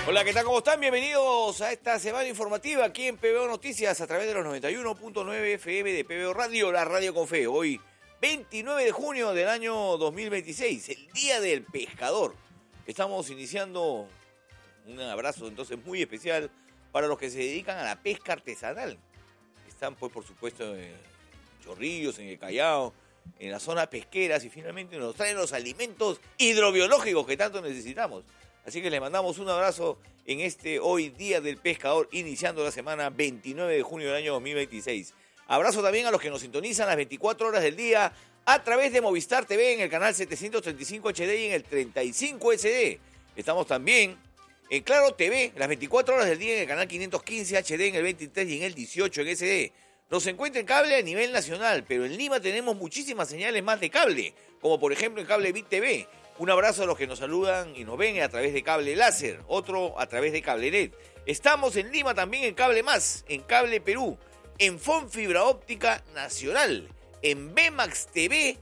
Hola, ¿qué tal? ¿Cómo están? Bienvenidos a esta semana informativa aquí en PBO Noticias a través de los 91.9 FM de PBO Radio, la radio con fe. Hoy, 29 de junio del año 2026, el Día del Pescador. Estamos iniciando un abrazo entonces muy especial para los que se dedican a la pesca artesanal. Están pues por supuesto en Chorrillos, en el Callao, en las zonas pesqueras y finalmente nos traen los alimentos hidrobiológicos que tanto necesitamos. Así que les mandamos un abrazo en este hoy Día del Pescador, iniciando la semana 29 de junio del año 2026. Abrazo también a los que nos sintonizan las 24 horas del día a través de Movistar TV en el canal 735 HD y en el 35 SD. Estamos también en Claro TV las 24 horas del día en el canal 515 HD, en el 23 y en el 18 en SD. Nos encuentra en cable a nivel nacional, pero en Lima tenemos muchísimas señales más de cable, como por ejemplo en Cable Bit TV. Un abrazo a los que nos saludan y nos ven a través de Cable Láser, otro a través de CableNet. Estamos en Lima también en Cable Más, en Cable Perú, en FON Fibra Óptica Nacional, en Bemax TV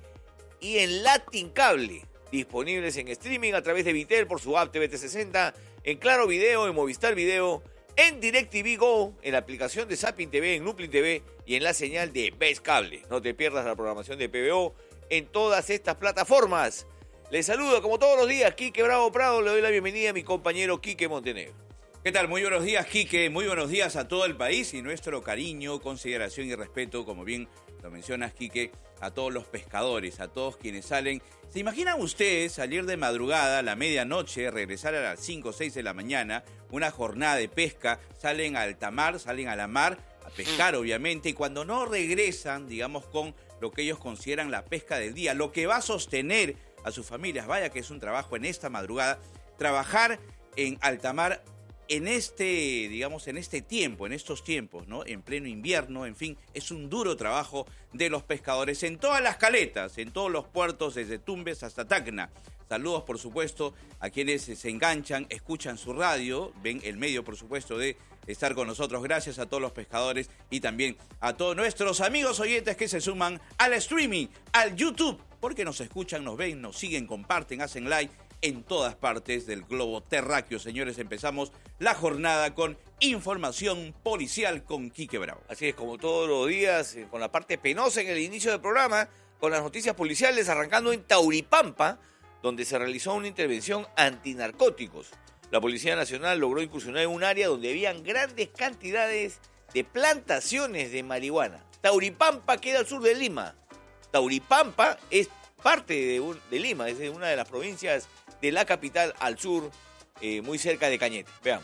y en Latin Cable. Disponibles en streaming a través de Vitel por su app TVT60, en Claro Video, en Movistar Video, en DirecTV Go, en la aplicación de Zapping TV, en Nuplin TV y en la señal de Best Cable. No te pierdas la programación de PBO en todas estas plataformas. Les saludo como todos los días, Quique Bravo Prado. Le doy la bienvenida a mi compañero Quique Montenegro. ¿Qué tal? Muy buenos días, Quique. Muy buenos días a todo el país y nuestro cariño, consideración y respeto, como bien lo mencionas, Quique, a todos los pescadores, a todos quienes salen. ¿Se imaginan ustedes salir de madrugada a la medianoche, regresar a las 5 o 6 de la mañana, una jornada de pesca, salen a alta mar, salen a la mar, a pescar obviamente, y cuando no regresan, digamos, con lo que ellos consideran la pesca del día, lo que va a sostener a sus familias? Vaya que es un trabajo en esta madrugada, trabajar en alta mar en este tiempo, en estos tiempos, ¿no? En pleno invierno, en fin, es un duro trabajo de los pescadores en todas las caletas, en todos los puertos, desde Tumbes hasta Tacna. Saludos, por supuesto, a quienes se enganchan, escuchan su radio, ven el medio, por supuesto, de estar con nosotros. Gracias a todos los pescadores y también a todos nuestros amigos oyentes que se suman al streaming, al YouTube, porque nos escuchan, nos ven, nos siguen, comparten, hacen like en todas partes del globo terráqueo. Señores, empezamos la jornada con información policial con Quique Bravo. Así es, como todos los días, con la parte penosa en el inicio del programa, con las noticias policiales, arrancando en Tauripampa, donde se realizó una intervención antinarcóticos. La Policía Nacional logró incursionar en un área donde habían grandes cantidades de plantaciones de marihuana. Tauripampa queda al sur de Lima. Tauripampa es parte de Lima, es una de las provincias de la capital al sur, muy cerca de Cañete. Veamos.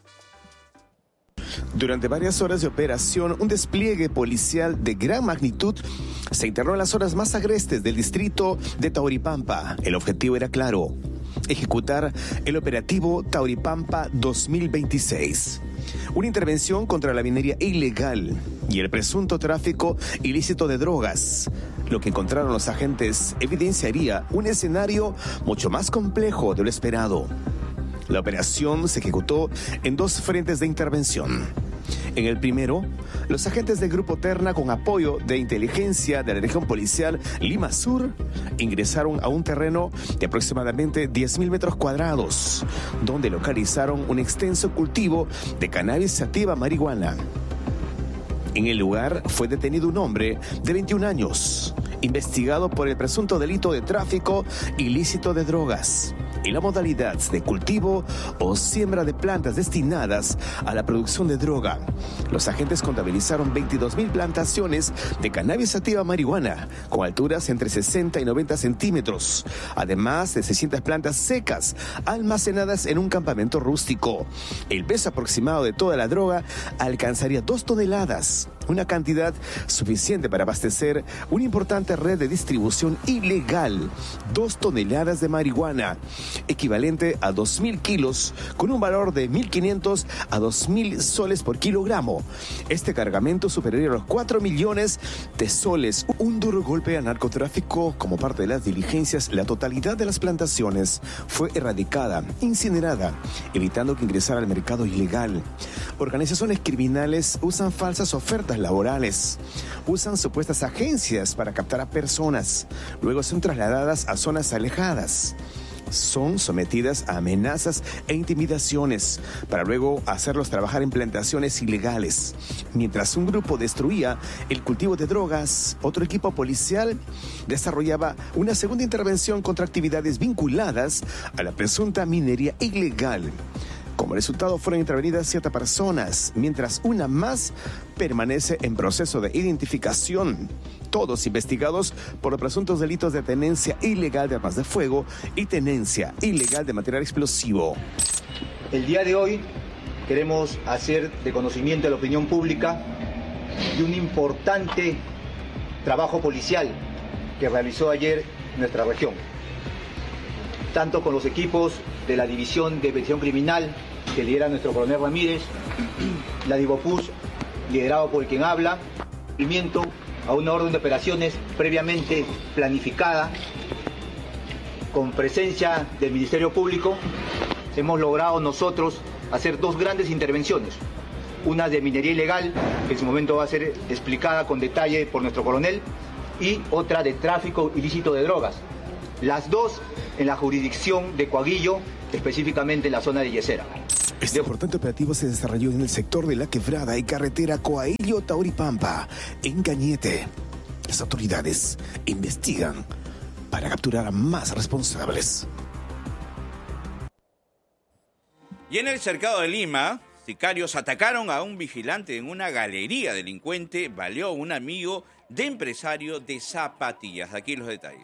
Durante varias horas de operación, un despliegue policial de gran magnitud se internó en las zonas más agrestes del distrito de Tauripampa. El objetivo era claro: ejecutar el operativo Tauripampa 2026. Una intervención contra la minería ilegal y el presunto tráfico ilícito de drogas. Lo que encontraron los agentes evidenciaría un escenario mucho más complejo de lo esperado. La operación se ejecutó en dos frentes de intervención. En el primero, los agentes del Grupo Terna, con apoyo de inteligencia de la región policial Lima Sur, ingresaron a un terreno de aproximadamente 10.000 metros cuadrados, donde localizaron un extenso cultivo de cannabis sativa marihuana. En el lugar fue detenido un hombre de 21 años, investigado por el presunto delito de tráfico ilícito de drogas y la modalidad de cultivo o siembra de plantas destinadas a la producción de droga. Los agentes contabilizaron 22.000 plantaciones de cannabis sativa marihuana con alturas entre 60 y 90 centímetros, además de 600 plantas secas almacenadas en un campamento rústico. El peso aproximado de toda la droga alcanzaría 2 toneladas, una cantidad suficiente para abastecer una importante red de distribución ilegal. 2 toneladas de marihuana, equivalente a 2.000 kilos, con un valor de 1.500 a 2.000 soles por kilogramo. Este cargamento superaría los 4 millones de soles. Un duro golpe al narcotráfico. Como parte de las diligencias, la totalidad de las plantaciones fue erradicada, incinerada, evitando que ingresara al mercado ilegal. Organizaciones criminales usan falsas ofertas laborales, usan supuestas agencias para captar a personas, luego son trasladadas a zonas alejadas. son sometidas a amenazas e intimidaciones para luego hacerlos trabajar en plantaciones ilegales. Mientras un grupo destruía el cultivo de drogas, otro equipo policial desarrollaba una segunda intervención contra actividades vinculadas a la presunta minería ilegal. Como resultado, fueron intervenidas 7 personas, mientras una más permanece en proceso de identificación. Todos investigados por los presuntos delitos de tenencia ilegal de armas de fuego y tenencia ilegal de material explosivo. El día de hoy queremos hacer de conocimiento a la opinión pública de un importante trabajo policial que realizó ayer nuestra región, tanto con los equipos de la División de Investigación Criminal que lidera nuestro coronel Ramírez, la Divopus, liderado por quien habla, cumplimiento a una orden de operaciones previamente planificada, con presencia del Ministerio Público. Hemos logrado nosotros hacer 2 grandes intervenciones, una de minería ilegal, que en su momento va a ser explicada con detalle por nuestro coronel, y otra de tráfico ilícito de drogas. Las 2 en la jurisdicción de Coaguillo, específicamente en la zona de Yesera. Este importante operativo se desarrolló en el sector de La Quebrada y carretera Coahuillo-Tauripampa, en Cañete. Las autoridades investigan para capturar a más responsables. Y en el cercado de Lima, sicarios atacaron a un vigilante en una galería. Delincuente baleó a un amigo de empresario de zapatillas. Aquí los detalles.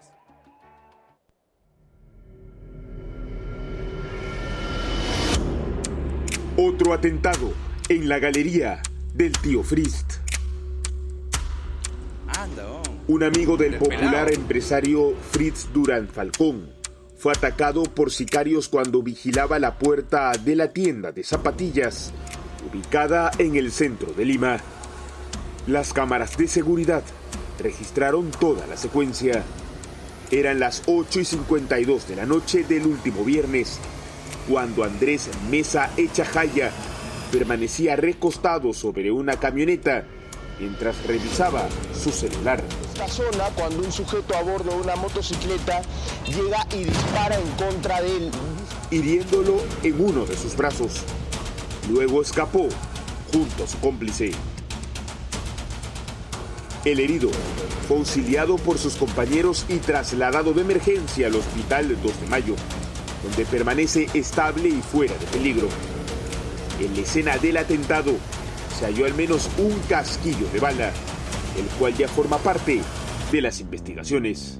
Otro atentado en la galería del tío Frist. Un amigo del popular empresario Fritz Durán Falcón fue atacado por sicarios cuando vigilaba la puerta de la tienda de zapatillas ubicada en el centro de Lima. Las cámaras de seguridad registraron toda la secuencia. Eran las 8:52 de la noche del último viernes, cuando Andrés Mesa Echajaya permanecía recostado sobre una camioneta mientras revisaba su celular. Esta zona, cuando un sujeto a bordo de una motocicleta llega y dispara en contra de él, hiriéndolo en uno de sus brazos. Luego escapó junto a su cómplice. El herido fue auxiliado por sus compañeros y trasladado de emergencia al hospital 2 de Mayo, donde permanece estable y fuera de peligro. En la escena del atentado se halló al menos un casquillo de bala, el cual ya forma parte de las investigaciones.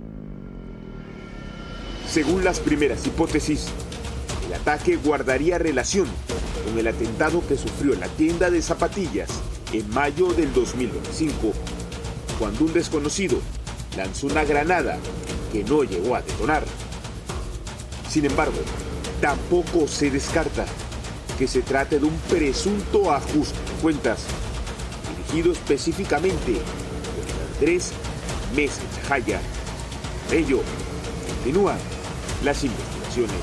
Según las primeras hipótesis, el ataque guardaría relación con el atentado que sufrió en la tienda de zapatillas en mayo del 2025, cuando un desconocido lanzó una granada que no llegó a detonar. Sin embargo, tampoco se descarta que se trate de un presunto ajuste de cuentas, dirigido específicamente por Andrés Mesa Echajaya. Por ello, continúan las investigaciones.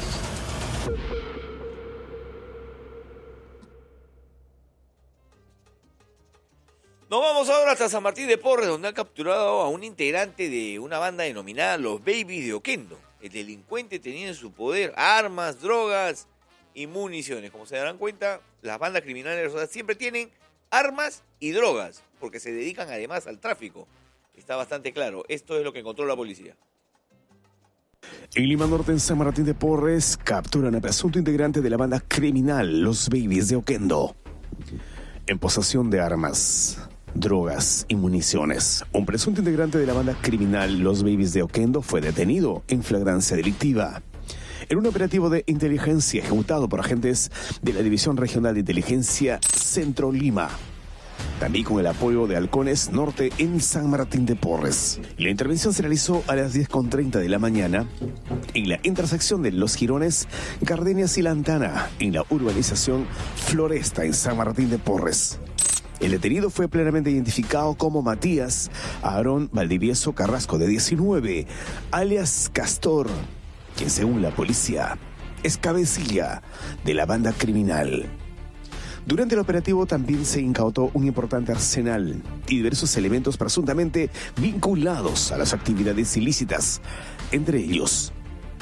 Nos vamos ahora hasta San Martín de Porres, donde han capturado a un integrante de una banda denominada Los Babies de Oquendo. El delincuente tenía en su poder armas, drogas y municiones. Como se darán cuenta, las bandas criminales siempre tienen armas y drogas, porque se dedican además al tráfico. Está bastante claro. Esto es lo que encontró la policía. En Lima Norte, en San Martín de Porres, capturan a presunto integrante de la banda criminal Los Babies de Oquendo. En posesión de armas, drogas y municiones. Un presunto integrante de la banda criminal Los Babies de Oquendo fue detenido en flagrancia delictiva en un operativo de inteligencia ejecutado por agentes de la División Regional de Inteligencia Centro Lima, también con el apoyo de Halcones Norte en San Martín de Porres. La intervención se realizó a las 10:30 de la mañana en la intersección de Los Jirones, Gardenias y Lantana, en la urbanización Floresta, en San Martín de Porres. El detenido fue plenamente identificado como Matías Aarón Valdivieso Carrasco, de 19, alias Castor, quien según la policía es cabecilla de la banda criminal. Durante el operativo también se incautó un importante arsenal y diversos elementos presuntamente vinculados a las actividades ilícitas, entre ellos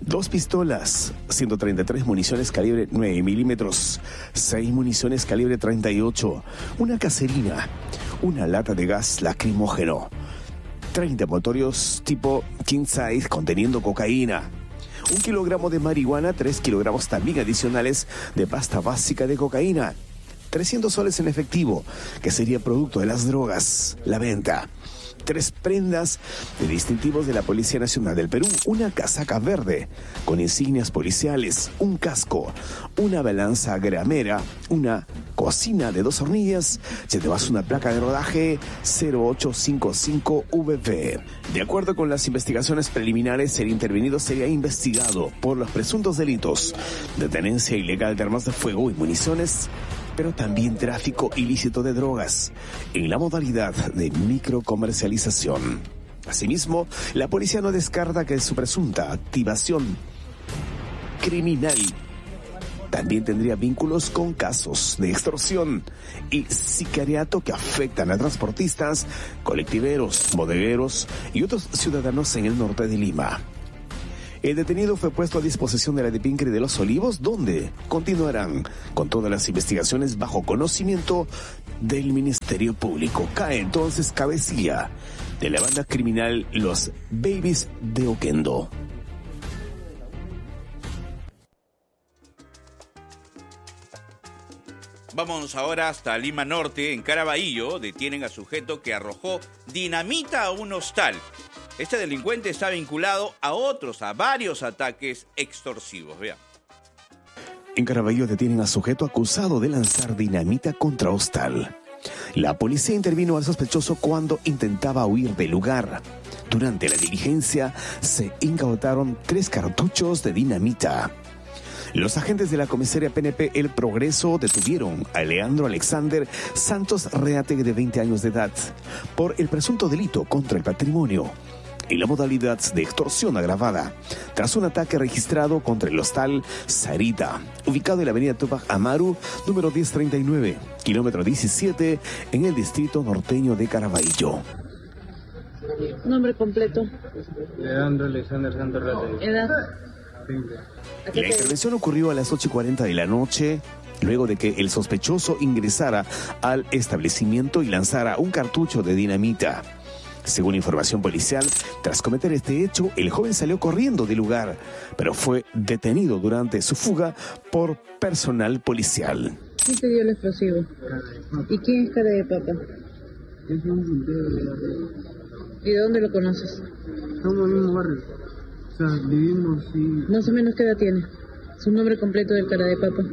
2 pistolas, 133 municiones calibre 9 milímetros, 6 municiones calibre 38, una caserina, una lata de gas lacrimógeno, 30 motorios tipo king size conteniendo cocaína, 1 kilogramo de marihuana, 3 kilogramos también adicionales de pasta básica de cocaína, 300 soles en efectivo, que sería producto de las drogas, la venta. 3 prendas de distintivos de la Policía Nacional del Perú, una casaca verde con insignias policiales, un casco, una balanza gramera, una cocina de 2 hornillas y además una placa de rodaje 0855VV. De acuerdo con las investigaciones preliminares, el intervenido sería investigado por los presuntos delitos de tenencia ilegal de armas de fuego y municiones, pero también tráfico ilícito de drogas en la modalidad de microcomercialización. Asimismo, la policía no descarta que su presunta activación criminal también tendría vínculos con casos de extorsión y sicariato que afectan a transportistas, colectiveros, bodegueros y otros ciudadanos en el norte de Lima. El detenido fue puesto a disposición de la DEPINCRE de Los Olivos, donde continuarán con todas las investigaciones bajo conocimiento del Ministerio Público. Cae entonces cabecilla de la banda criminal Los Babies de Oquendo. Vamos ahora hasta Lima Norte. En Caraballo detienen a sujeto que arrojó dinamita a un hostal. Este delincuente está vinculado a varios ataques extorsivos. Vean. En Caraballo detienen a sujeto acusado de lanzar dinamita contra hostal. La policía intervino al sospechoso cuando intentaba huir del lugar. Durante la diligencia se incautaron 3 cartuchos de dinamita. Los agentes de la comisaría PNP El Progreso detuvieron a Leandro Alexander Santos Reategui, de 20 años de edad, por el presunto delito contra el patrimonio y la modalidad de extorsión agravada, tras un ataque registrado contra el hostal Sarita, ubicado en la avenida Tupac Amaru, número 1039, kilómetro 17, en el distrito norteño de Caraballo. Nombre completo. Leandro Alexander Santos Reategui. Edad. 20. La intervención ocurrió a las 8:40 de la noche, luego de que el sospechoso ingresara al establecimiento y lanzara un cartucho de dinamita. Según información policial, tras cometer este hecho, el joven salió corriendo del lugar, pero fue detenido durante su fuga por personal policial. ¿Quién te dio el explosivo? ¿Y quién es Cara de Papa? Es un puntero de la red. ¿Y de dónde lo conoces? Somos del mismo barrio. O sea, vivimos y... Más o menos, ¿qué edad tiene? Su nombre completo del Cara de Papa.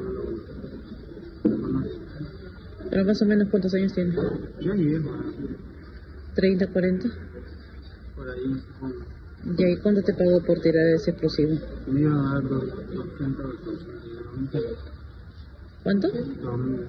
Pero más o menos, ¿cuántos años tiene? Yo ni viejo. 30, 40. Por ahí, supongo. ¿Y ahí cuánto te pagó por tirar ese explosivo? Me iban a dar 200 pesos. ¿Cuánto? 2000.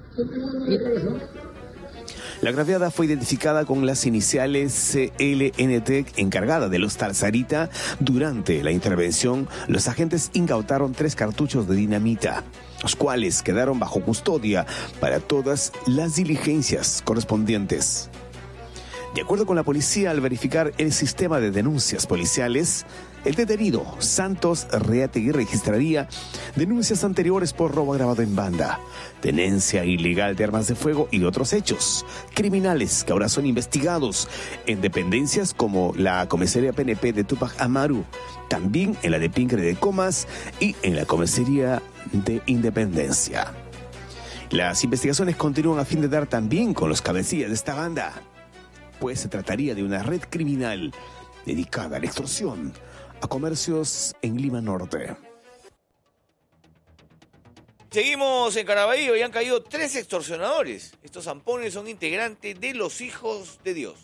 La agraviada fue identificada con las iniciales CLNT, encargada del hostal Sarita. Durante la intervención, los agentes incautaron 3 cartuchos de dinamita, los cuales quedaron bajo custodia para todas las diligencias correspondientes. De acuerdo con la policía, al verificar el sistema de denuncias policiales, el detenido Santos Reategui registraría denuncias anteriores por robo agravado en banda, tenencia ilegal de armas de fuego y otros hechos criminales que ahora son investigados en dependencias como la comisaría PNP de Tupac Amaru, también en la de DEPINCRE de Comas y en la comisaría de Independencia. Las investigaciones continúan a fin de dar también con los cabecillas de esta banda, pues se trataría de una red criminal dedicada a la extorsión a comercios en Lima Norte. Seguimos en Caraballo y han caído 3 extorsionadores. Estos zampones son integrantes de los Hijos de Dios.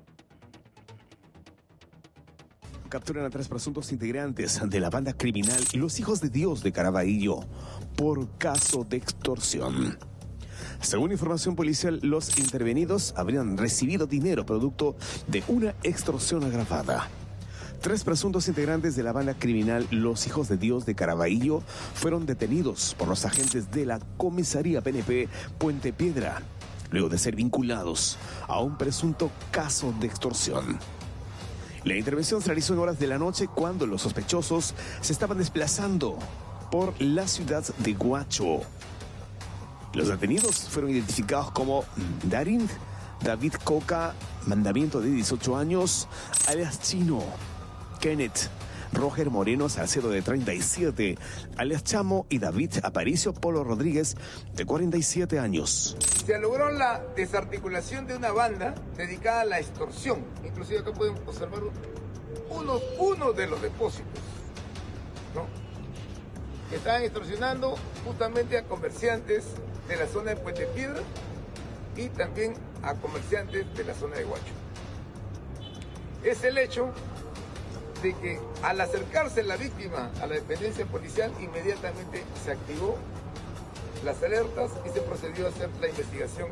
Capturan a 3 presuntos integrantes de la banda criminal Los Hijos de Dios de Caraballo por caso de extorsión. Según información policial, los intervenidos habrían recibido dinero producto de una extorsión agravada. 3 presuntos integrantes de la banda criminal Los Hijos de Dios de Caraballo fueron detenidos por los agentes de la comisaría PNP Puente Piedra, luego de ser vinculados a un presunto caso de extorsión. La intervención se realizó en horas de la noche cuando los sospechosos se estaban desplazando por la ciudad de Huacho. Los detenidos fueron identificados como Darin David Coca, Mandamiento, de 18 años, alias Chino; Kenneth Roger Moreno Salcedo, de 37, alias Chamo; y David Aparicio Polo Rodríguez, de 47 años. Se logró la desarticulación de una banda dedicada a la extorsión. Inclusive acá pueden observar uno de los depósitos, ¿no?, que estaban extorsionando justamente a comerciantes de la zona de Puente Piedra y también a comerciantes de la zona de Huacho. Es el hecho de que al acercarse la víctima a la dependencia policial, inmediatamente se activó las alertas y se procedió a hacer la investigación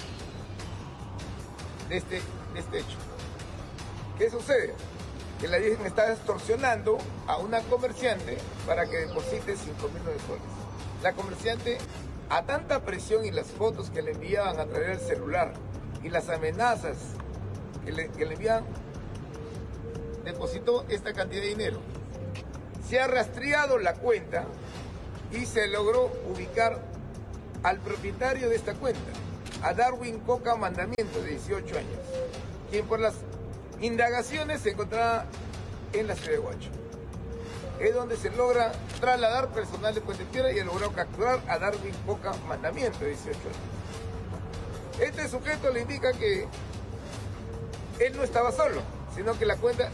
de este hecho. ¿Qué sucede? Que la Virgen está extorsionando a una comerciante para que deposite 5.000 soles. La comerciante, a tanta presión y las fotos que le enviaban a través del celular y las amenazas que le enviaban, depositó esta cantidad de dinero. Se ha rastreado la cuenta y se logró ubicar al propietario de esta cuenta, a Darwin Coca Mandamiento, de 18 años, quien por las indagaciones se encontraba en la ciudad de Huacho. Es donde se logra trasladar personal de Puente Piedra y ha logrado capturar a Darwin Coca Mandamiento, de 18 años. Este sujeto le indica que él no estaba solo, sino que la cuenta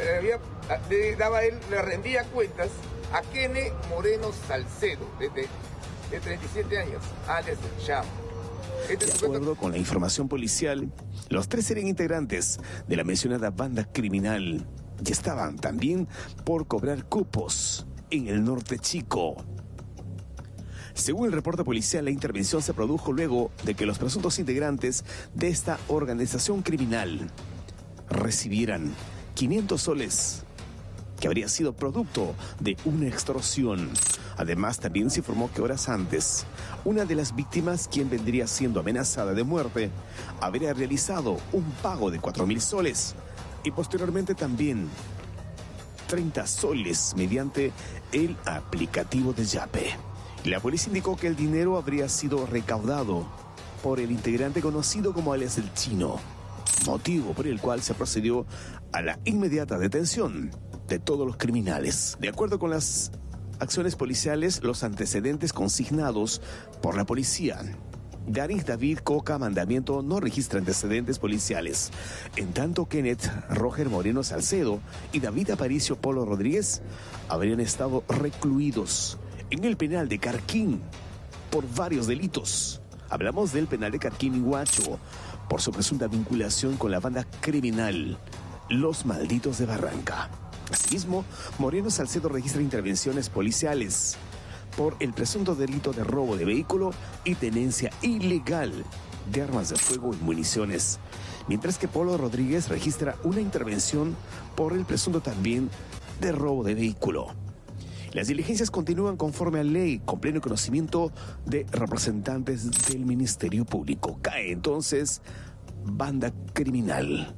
le rendía cuentas a Kene Moreno Salcedo, de 37 años, alias Chamo. De acuerdo con la información policial, los tres eran integrantes de la mencionada banda criminal y estaban también por cobrar cupos en el Norte Chico. Según el reporte policial, la intervención se produjo luego de que los presuntos integrantes de esta organización criminal recibieran 500 soles, que habría sido producto de una extorsión. Además, también se informó que horas antes, una de las víctimas, quien vendría siendo amenazada de muerte, habría realizado un pago de 4.000 soles y posteriormente también 30 soles mediante el aplicativo de Yape. La policía indicó que el dinero habría sido recaudado por el integrante conocido como alias El Chino, motivo por el cual se procedió a la inmediata detención de todos los criminales. De acuerdo con las acciones policiales, los antecedentes consignados por la policía, Darin David Coca Mandamiento no registra antecedentes policiales, en tanto Kenneth Roger Moreno Salcedo y David Aparicio Polo Rodríguez habrían estado recluidos en el penal de Carquín por varios delitos. Hablamos del penal de Carquín en Huacho por su presunta vinculación con la banda criminal Los Malditos de Barranca. Asimismo, Moreno Salcedo registra intervenciones policiales por el presunto delito de robo de vehículo y tenencia ilegal de armas de fuego y municiones, mientras que Polo Rodríguez registra una intervención por el presunto también de robo de vehículo. Las diligencias continúan conforme a ley, con pleno conocimiento de representantes del Ministerio Público. Cae entonces banda criminal.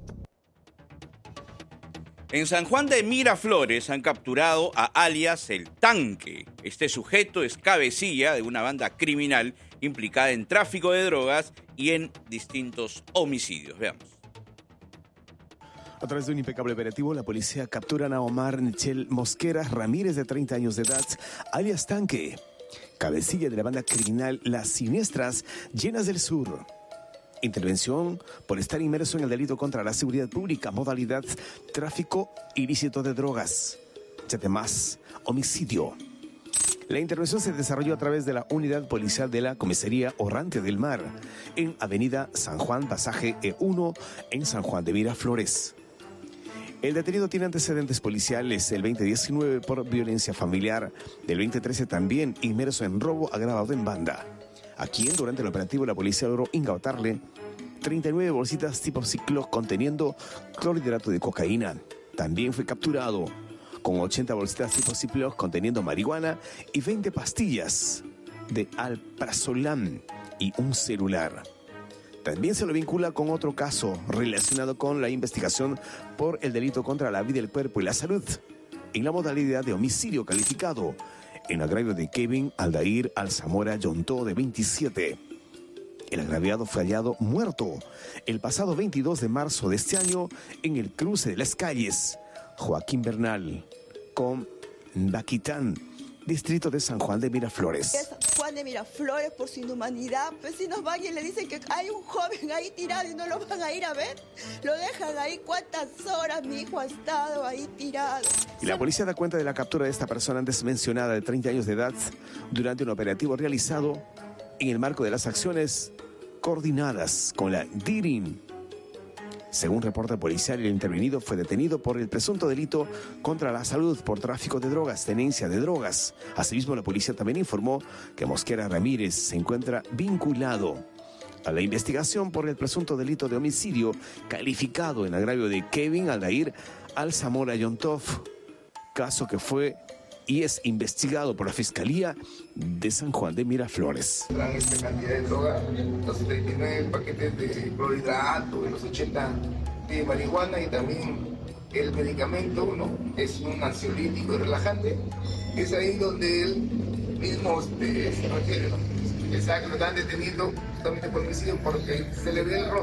En San Juan de Miraflores han capturado a alias El Tanque. Este sujeto es cabecilla de una banda criminal implicada en tráfico de drogas y en distintos homicidios. Veamos. A través de un impecable operativo, la policía captura a Omar Nichel Mosquera Ramírez, de 30 años de edad, alias Tanque, cabecilla de la banda criminal Las Siniestras Llenas del Sur. Intervención por estar inmerso en el delito contra la seguridad pública, modalidad tráfico ilícito de drogas. Además, homicidio. La intervención se desarrolló a través de la unidad policial de la Comisaría Orrante del Mar, en Avenida San Juan, pasaje E1, en San Juan de Miraflores. El detenido tiene antecedentes policiales: el 2019 por violencia familiar, del 2013 también inmerso en robo agravado en banda, a quien durante el operativo la policía logró incautarle 39 bolsitas tipo Ciclo conteniendo clorhidrato de cocaína. También fue capturado con 80 bolsitas tipo Ciclo conteniendo marihuana y 20 pastillas de alprazolam y un celular. También se lo vincula con otro caso relacionado con la investigación por el delito contra la vida, el cuerpo y la salud, en la modalidad de homicidio calificado, en agravio de Kevin Aldair Alzamora Yontó, de 27. El agraviado fue hallado muerto el pasado 22 de marzo de este año en el cruce de las calles Joaquín Bernal con Baquitán, distrito de San Juan de Miraflores. Es Juan de Miraflores, por su inhumanidad. Pues si nos van y le dicen que hay un joven ahí tirado y no lo van a ir a ver, lo dejan ahí. ¿Cuántas horas mi hijo ha estado ahí tirado? Y la policía da cuenta de la captura de esta persona antes mencionada, de 30 años de edad, durante un operativo realizado en el marco de las acciones coordinadas con la DIRIN. Según reporte policial, el intervenido fue detenido por el presunto delito contra la salud por tráfico de drogas, tenencia de drogas. Asimismo, la policía también informó que Mosquera Ramírez se encuentra vinculado a la investigación por el presunto delito de homicidio calificado en agravio de Kevin Aldair Alzamora Yontó, caso que fue y es investigado por la Fiscalía de San Juan de Miraflores. Esta cantidad de droga, los 79 paquetes de clorhidrato, los 80 de marihuana y también el medicamento, ¿no? Es un ansiolítico y relajante. Es ahí donde él mismo se refiere, ¿no? Exacto, lo están deteniendo justamente por homicidio porque se le ve el rostro.